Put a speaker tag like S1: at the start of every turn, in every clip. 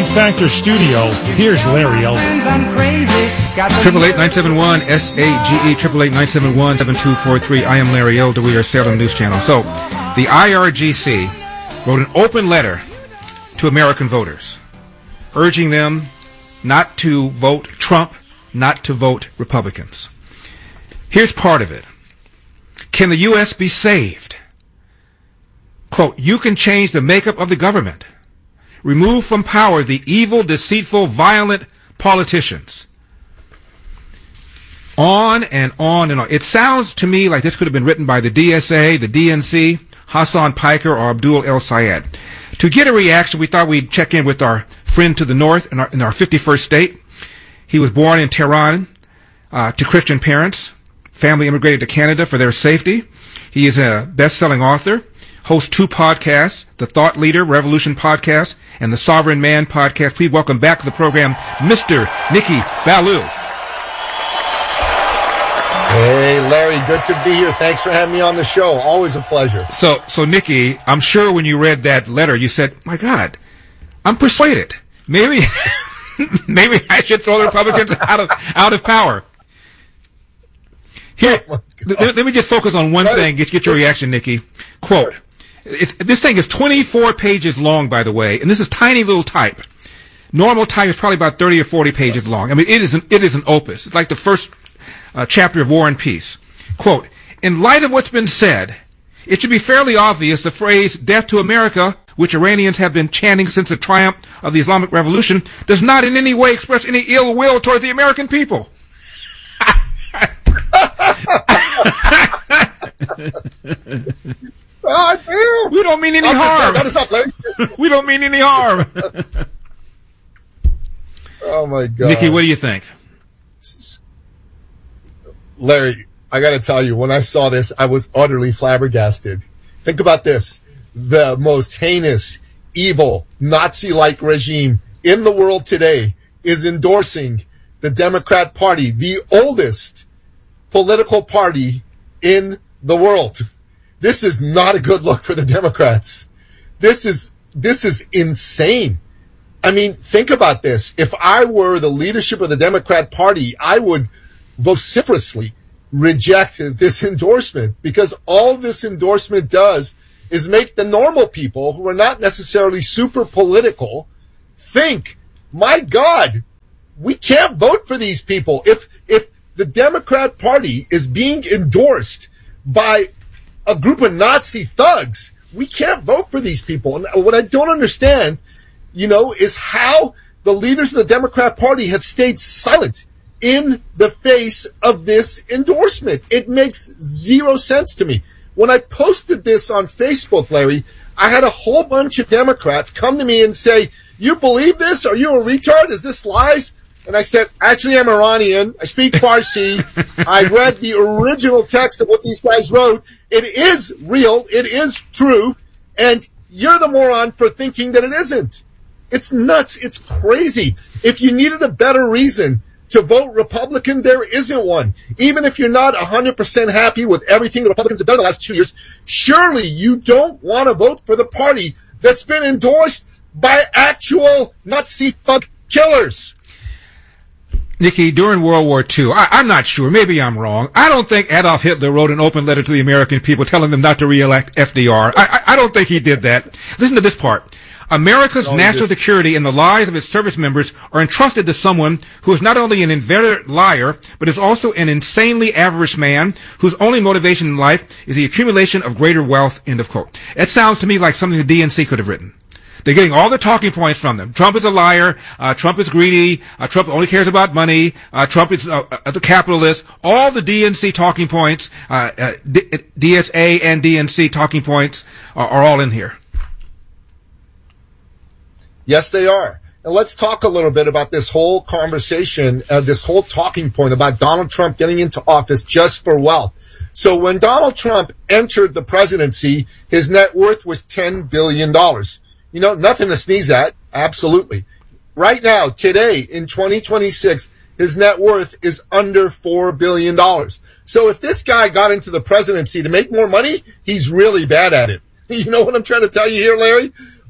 S1: Factor Studio, here's Larry Elder.
S2: 888-971-SAGE, 888-971-7243. I am Larry Elder. We are Salem News Channel. So, the IRGC wrote an open letter to American voters, urging them not to vote Trump, not to vote Republicans. Here's part of it. Can the U.S. be saved? Quote, you can change the makeup of the government. Remove from power the evil, deceitful, violent politicians. On and on and on. It sounds to me like this could have been written by the DSA, the DNC, Hassan Piker, or Abdul El Sayed. To get a reaction, we thought we'd check in with our friend to the north in our 51st state. He was born in Tehran to Christian parents. Family immigrated to Canada for their safety. He is a best-selling author. Hosts 2 podcasts, the Thought Leader Revolution podcast and the Sovereign Man podcast. Please welcome back to the program, Mr. Nikki Ballou.
S3: Hey, Larry, good to be here. Thanks for having me on the show. Always a pleasure.
S2: So Nikki, I'm sure when you read that letter, you said, my God, I'm persuaded. Maybe I should throw the Republicans out of power. Here, let me just focus on one thing. Get your reaction, Nikki. Quote, this thing is 24 pages long, by the way, and this is tiny little type. Normal type is probably about 30 or 40 pages long. I mean, it is an opus. It's like the first chapter of War and Peace. Quote, in light of what's been said, it should be fairly obvious the phrase death to America, which Iranians have been chanting since the triumph of the Islamic Revolution, does not in any way express any ill will toward the American people. We don't mean any harm. We don't mean any harm.
S3: Oh my God,
S2: Nikki, what do you think?
S3: Larry, I got to tell you, when I saw this, I was utterly flabbergasted. Think about this: the most heinous, evil, Nazi-like regime in the world today is endorsing the Democrat Party, the oldest political party in the world. This is not a good look for the Democrats. This is insane. I mean, think about this. If I were the leadership of the Democrat Party, I would vociferously reject this endorsement, because all this endorsement does is make the normal people who are not necessarily super political think, my God, we can't vote for these people. If the Democrat Party is being endorsed by a group of Nazi thugs, we can't vote for these people. And what I don't understand, is how the leaders of the Democrat Party have stayed silent in the face of this endorsement. It makes zero sense to me. When I posted this on Facebook, Larry, I had a whole bunch of Democrats come to me and say, you believe this? Are you a retard? Is this lies? And I said, actually, I'm Iranian. I speak Farsi. I read the original text of what these guys wrote. It is real. It is true. And you're the moron for thinking that it isn't. It's nuts. It's crazy. If you needed a better reason to vote Republican, there isn't one. Even if you're not 100% happy with everything the Republicans have done in the last 2 years, surely you don't want to vote for the party that's been endorsed by actual Nazi thug killers.
S2: Nikki, during World War II, I'm not sure, maybe I'm wrong, I don't think Adolf Hitler wrote an open letter to the American people telling them not to re-elect FDR. I don't think he did that. Listen to this part. America's national security and the lives of its service members are entrusted to someone who is not only an inveterate liar, but is also an insanely avarice man whose only motivation in life is the accumulation of greater wealth, end of quote. It sounds to me like something the DNC could have written. They're getting all the talking points from them. Trump is a liar. Trump is greedy. Trump only cares about money. Trump is the capitalist. All the DNC talking points, DSA and DNC talking points are all in here.
S3: Yes, they are. And let's talk a little bit about this whole conversation, this whole talking point about Donald Trump getting into office just for wealth. So when Donald Trump entered the presidency, his net worth was $10 billion. Nothing to sneeze at. Absolutely. Right now, today, in 2026, his net worth is under $4 billion. So if this guy got into the presidency to make more money, he's really bad at it. You know what I'm trying to tell you here, Larry? Like,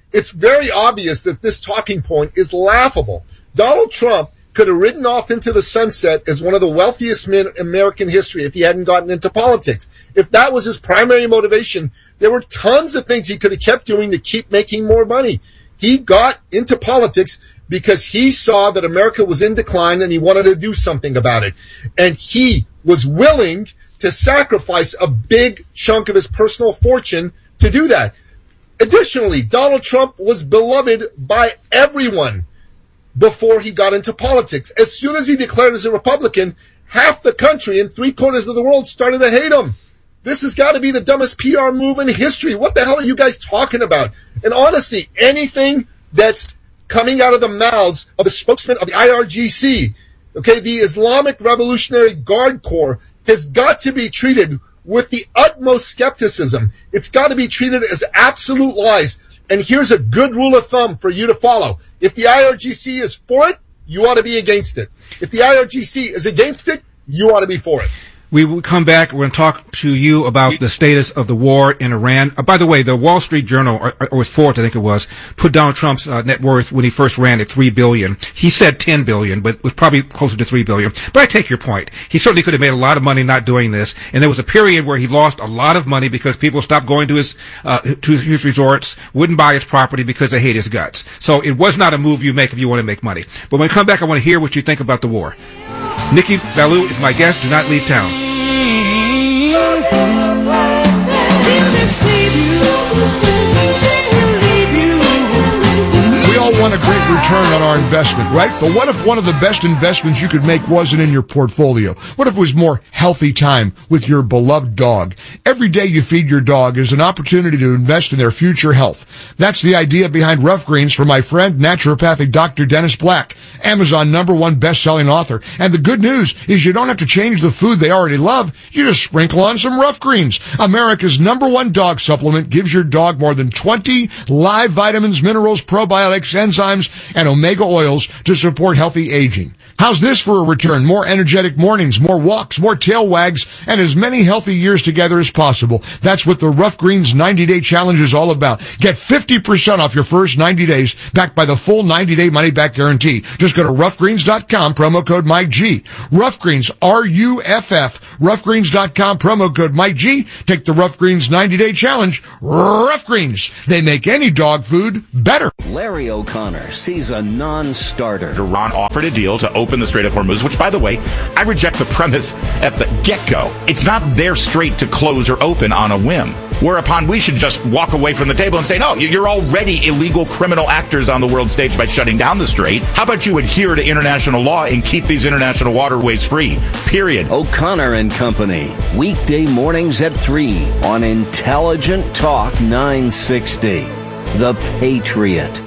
S3: it's very obvious that this talking point is laughable. Donald Trump could have ridden off into the sunset as one of the wealthiest men in American history if he hadn't gotten into politics. If that was his primary motivation, there were tons of things he could have kept doing to keep making more money. He got into politics because he saw that America was in decline and he wanted to do something about it. And he was willing to sacrifice a big chunk of his personal fortune to do that. Additionally, Donald Trump was beloved by everyone before he got into politics. As soon as he declared as a Republican, half the country and 3/4 of the world started to hate him. This has got to be the dumbest PR move in history. What the hell are you guys talking about? And honestly, anything that's coming out of the mouths of a spokesman of the IRGC, okay, the Islamic Revolutionary Guard Corps, has got to be treated with the utmost skepticism. It's got to be treated as absolute lies. And here's a good rule of thumb for you to follow. If the IRGC is for it, you ought to be against it. If the IRGC is against it, you ought to be for it.
S2: We will come back. We're going to talk to you about the status of the war in Iran. By the way, the Wall Street Journal, or Forbes, I think it was, put Donald Trump's net worth when he first ran at $3 billion. He said $10 billion, but it was probably closer to $3 billion. But I take your point. He certainly could have made a lot of money not doing this. And there was a period where he lost a lot of money because people stopped going to his resorts, wouldn't buy his property because they hate his guts. So it was not a move you make if you want to make money. But when we come back, I want to hear what you think about the war. Nikki Ballou is my guest. Do not leave town.
S4: We all want a great return on our investment, right? But what if one of the best investments you could make wasn't in your portfolio? What if it was more healthy time with your beloved dog? Every day you feed your dog is an opportunity to invest in their future health. That's the idea behind Rough Greens for my friend, naturopathic Dr. Dennis Black, Amazon #1 best-selling author. And the good news is you don't have to change the food they already love. You just sprinkle on some Rough Greens. America's #1 dog supplement gives your dog more than 20 live vitamins, minerals, probiotics, enzymes, and omega oils to support healthy aging. How's this for a return? More energetic mornings, more walks, more tail wags, and as many healthy years together as possible. That's what the Rough Greens 90-Day Challenge is all about. Get 50% off your first 90 days, backed by the full 90-day money-back guarantee. Just go to roughgreens.com, promo code MikeG. Rough Greens, R-U-F-F, roughgreens.com, promo code MikeG. Take the Rough Greens 90-Day Challenge. Rough Greens. They make any dog food better.
S5: Larry O'Connor sees a non-starter.
S6: Iran offered a deal to open the Strait of Hormuz, which, by the way, I reject the premise at the get-go. It's not their strait to close or open on a whim. Whereupon we should just walk away from the table and say, no, you're already illegal criminal actors on the world stage by shutting down the strait. How about you adhere to international law and keep these international waterways free? Period.
S5: O'Connor and Company. Weekday mornings at 3 on Intelligent Talk 960. The Patriot.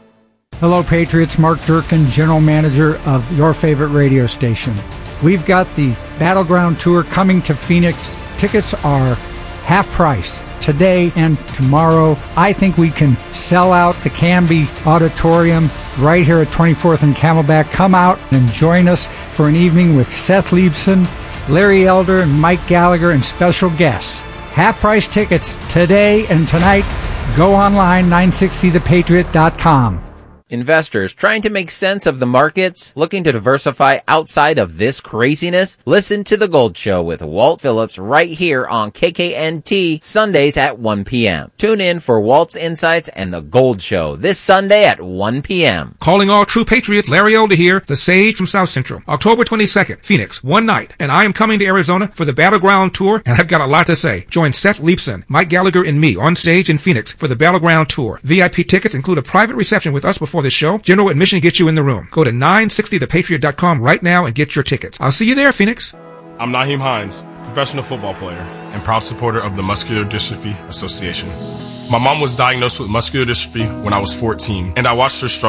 S7: Hello, Patriots. Mark Durkin, General Manager of your favorite radio station. We've got the Battleground Tour coming to Phoenix. Tickets are half price today and tomorrow. I think we can sell out the Canby Auditorium right here at 24th and Camelback. Come out and join us for an evening with Seth Leibson, Larry Elder, and Mike Gallagher, and special guests. Half price tickets today and tonight. Go online, 960thepatriot.com.
S8: Investors trying to make sense of the markets, looking to diversify outside of this craziness? Listen to The Gold Show with Walt Phillips right here on KKNT Sundays at 1 p.m. Tune in for Walt's Insights and The Gold Show this Sunday at 1 p.m.
S2: Calling all true patriots, Larry Elder here, the sage from South Central. October 22nd, Phoenix, one night, and I am coming to Arizona for the Battleground Tour, and I've got a lot to say. Join Seth Leibson, Mike Gallagher, and me on stage in Phoenix for the Battleground Tour. VIP tickets include a private reception with us before the show. General admission gets you in the room. Go to 960thepatriot.com right now and get your tickets. I'll see you there, Phoenix.
S9: I'm Naheem Hines, professional football player and proud supporter of the Muscular Dystrophy Association. My mom was diagnosed with muscular dystrophy when I was 14, and I watched her struggle.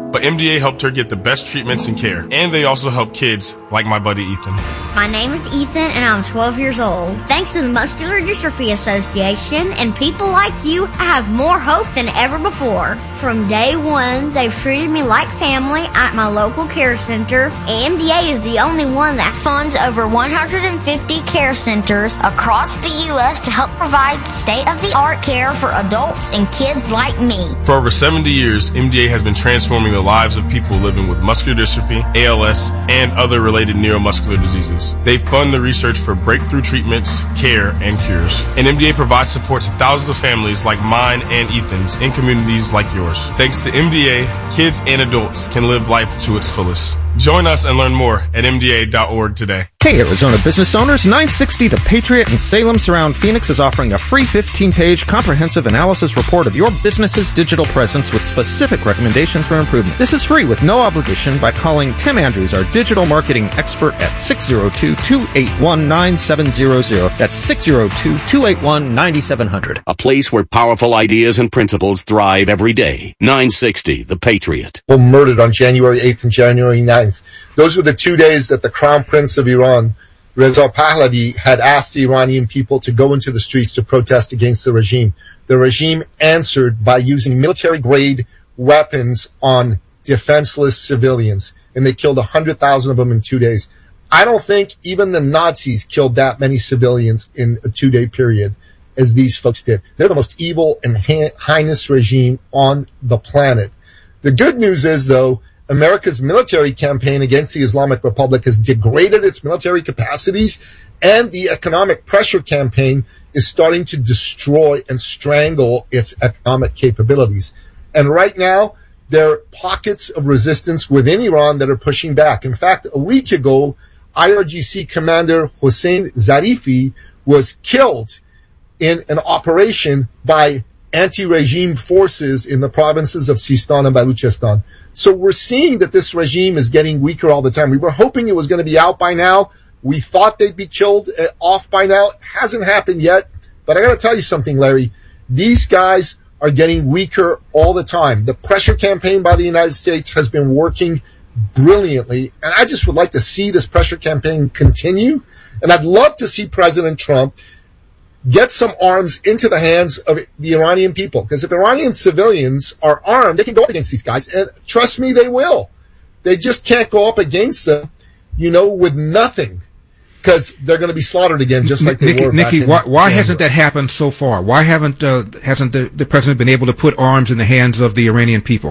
S9: but MDA helped her get the best treatments and care. And they also help kids like my buddy Ethan.
S10: My name is Ethan, and I'm 12 years old. Thanks to the Muscular Dystrophy Association and people like you, I have more hope than ever before. From day one, they've treated me like family at my local care center. AMDA is the only one that funds over 150 care centers across the U.S. to help provide state-of-the-art care for adults and kids like me.
S9: For over 70 years, MDA has been transforming the lives of people living with muscular dystrophy, ALS, and other related neuromuscular diseases. They fund the research for breakthrough treatments, care, and cures. And MDA provides support to thousands of families like mine and Ethan's in communities like yours. Thanks to MDA, kids and adults can live life to its fullest. Join us and learn more at MDA.org today.
S11: Hey, Arizona business owners, 960 The Patriot in Salem Surround Phoenix is offering a free 15-page comprehensive analysis report of your business's digital presence with specific recommendations for improvement. This is free with no obligation by calling Tim Andrews, our digital marketing expert, at 602-281-9700. That's 602-281-9700.
S12: A place where powerful ideas and principles thrive every day. 960 The Patriot.
S3: Murdered on January 8th and January 9th. Those were the 2 days that the Crown Prince of Iran, Reza Pahlavi, had asked the Iranian people to go into the streets to protest against the regime. The regime answered by using military-grade weapons on defenseless civilians, and they killed 100,000 of them in 2 days. I don't think even the Nazis killed that many civilians in a 2-day period as these folks did. They're the most evil and heinous regime on the planet. The good news is, though, America's military campaign against the Islamic Republic has degraded its military capacities, and the economic pressure campaign is starting to destroy and strangle its economic capabilities. And right now, there are pockets of resistance within Iran that are pushing back. In fact, a week ago, IRGC Commander Hossein Zarifi was killed in an operation by anti-regime forces in the provinces of Sistan and Baluchistan. So we're seeing that this regime is getting weaker all the time. We were hoping it was going to be out by now. We thought they'd be killed off by now. It hasn't happened yet. But I got to tell you something, Larry. These guys are getting weaker all the time. The pressure campaign by the United States has been working brilliantly. And I just would like to see this pressure campaign continue. And I'd love to see President Trump get some arms into the hands of the Iranian people. Because if Iranian civilians are armed, they can go up against these guys. And trust me, they will. They just can't go up against them, with nothing. Because they're going to be slaughtered again, just like they were back in
S2: why hasn't that happened so far? Why hasn't the president been able to put arms in the hands of the Iranian people?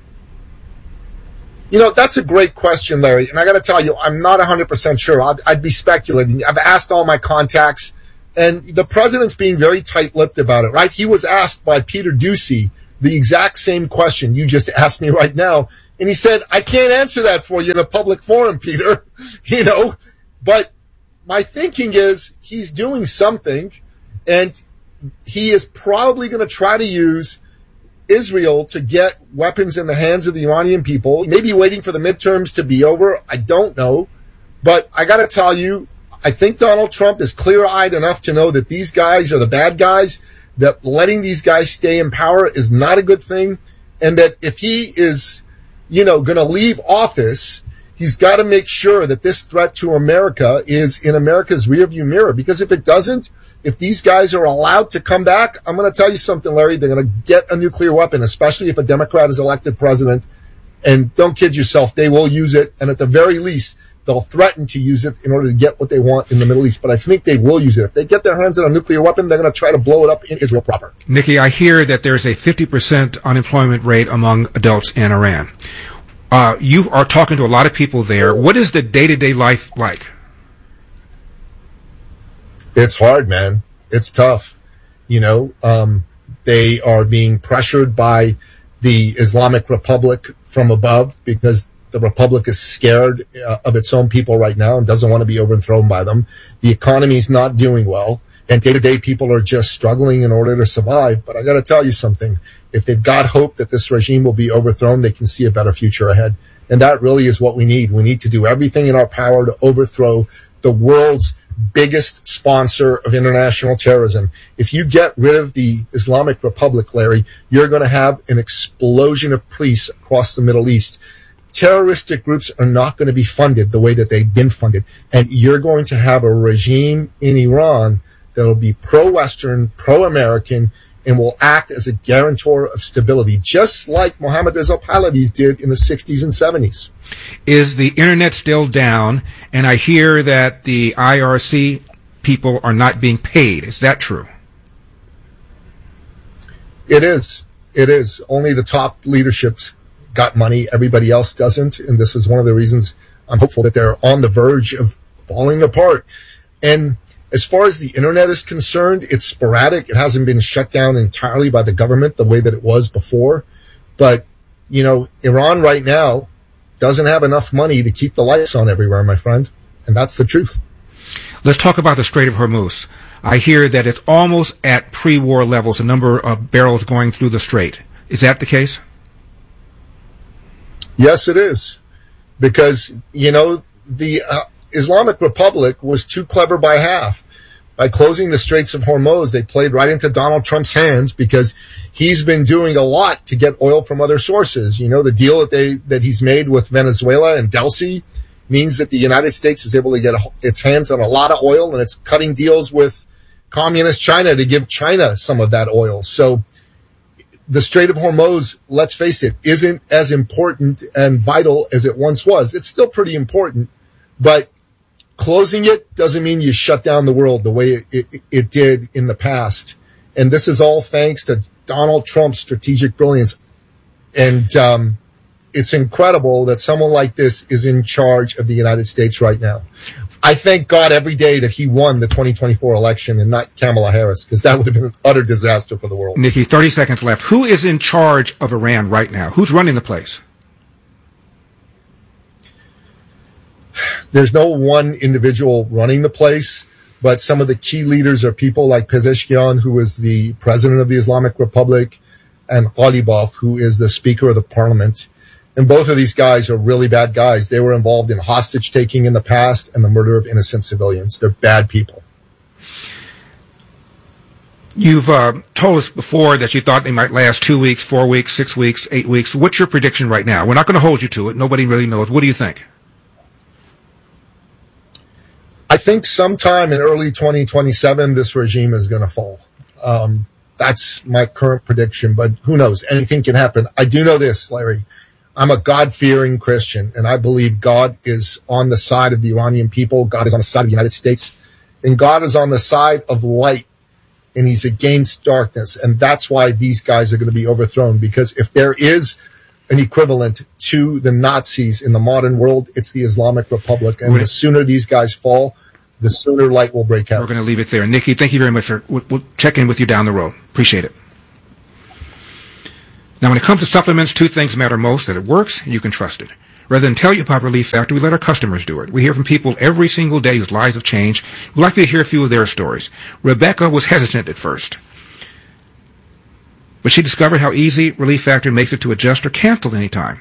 S3: That's a great question, Larry. And I got to tell you, I'm not 100% sure. I'd be speculating. I've asked all my contacts. And the president's being very tight-lipped about it, right? He was asked by Peter Doocy the exact same question you just asked me right now. And he said, I can't answer that for you in a public forum, Peter. But my thinking is he's doing something, and he is probably going to try to use Israel to get weapons in the hands of the Iranian people. Maybe waiting for the midterms to be over. I don't know. But I got to tell you, I think Donald Trump is clear-eyed enough to know that these guys are the bad guys, that letting these guys stay in power is not a good thing, and that if he is, going to leave office, he's got to make sure that this threat to America is in America's rearview mirror. Because if it doesn't, if these guys are allowed to come back, I'm going to tell you something, Larry, they're going to get a nuclear weapon, especially if a Democrat is elected president. And don't kid yourself, they will use it, and at the very least, they'll threaten to use it in order to get what they want in the Middle East. But I think they will use it. If they get their hands on a nuclear weapon, they're going to try to blow it up in Israel proper.
S2: Nikki, I hear that there's a 50% unemployment rate among adults in Iran. You are talking to a lot of people there. What is the day-to-day life like?
S3: It's hard, man. It's tough. They are being pressured by the Islamic Republic from above because the Republic is scared of its own people right now and doesn't want to be overthrown by them. The economy is not doing well, and day-to-day people are just struggling in order to survive. But I got to tell you something. If they've got hope that this regime will be overthrown, they can see a better future ahead. And that really is what we need. We need to do everything in our power to overthrow the world's biggest sponsor of international terrorism. If you get rid of the Islamic Republic, Larry, you're going to have an explosion of peace across the Middle East. Terroristic groups are not going to be funded the way that they've been funded. And you're going to have a regime in Iran that will be pro-Western, pro-American, and will act as a guarantor of stability, just like Mohammad Reza Pahlavi's did in the 60s and 70s.
S2: Is the internet still down? And I hear that the IRC people are not being paid. Is that true?
S3: It is. It is. Only the top leadership's got money. Everybody else doesn't. And this is one of the reasons I'm hopeful that they're on the verge of falling apart. And as far as the internet is concerned, it's sporadic. It hasn't been shut down entirely by the government the way that it was before. But, you know, Iran right now doesn't have enough money to keep the lights on everywhere, my friend. And that's the truth.
S2: Let's talk about the Strait of Hormuz. I hear that it's almost at pre-war levels, the number of barrels going through the strait. Is that the case?
S3: Yes, it is. Because, you know, the Islamic Republic was too clever by half. By closing the Straits of Hormuz, they played right into Donald Trump's hands because he's been doing a lot to get oil from other sources. You know, the deal that he's made with Venezuela and Delcy means that the United States is able to get its hands on a lot of oil, and it's cutting deals with communist China to give China some of that oil. So the Strait of Hormuz, let's face it, isn't as important and vital as it once was. It's still pretty important, but closing it doesn't mean you shut down the world the way it did in the past. And this is all thanks to Donald Trump's strategic brilliance. And it's incredible that someone like this is in charge of the United States right now. I thank God every day that he won the 2024 election and not Kamala Harris, because that would have been an utter disaster for the world.
S2: Nikki, 30 seconds left. Who is in charge of Iran right now? Who's running the place?
S3: There's no one individual running the place, but some of the key leaders are people like Pezeshkian, who is the president of the Islamic Republic, and Ghalibaf, who is the speaker of the parliament. And both of these guys are really bad guys. They were involved in hostage taking in the past and the murder of innocent civilians. They're bad people.
S2: You've told us before that you thought they might last 2 weeks, 4 weeks, 6 weeks, 8 weeks. What's your prediction right now? We're not going to hold you to it. Nobody really knows. What do you think?
S3: I think sometime in early 2027, this regime is going to fall. That's my current prediction, but who knows? Anything can happen. I do know this, Larry. I'm a God-fearing Christian, and I believe God is on the side of the Iranian people. God is on the side of the United States, and God is on the side of light, and he's against darkness. And that's why these guys are going to be overthrown, because if there is an equivalent to the Nazis in the modern world, it's the Islamic Republic. And the sooner these guys fall, the sooner light will break out.
S2: We're going to leave it there. Nikki, thank you very much. We'll check in with you down the road. Appreciate it. Now, when it comes to supplements, two things matter most: that it works and you can trust it. Rather than tell you about Relief Factor, we let our customers do it. We hear from people every single day whose lives have changed. We'd like to hear a few of their stories. Rebecca was hesitant at first, but she discovered how easy Relief Factor makes it to adjust or cancel anytime.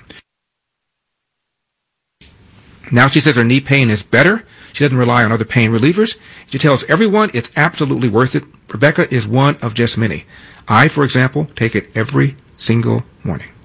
S2: Now she says her knee pain is better. She doesn't rely on other pain relievers. She tells everyone it's absolutely worth it. Rebecca is one of just many. I, for example, take it every single morning.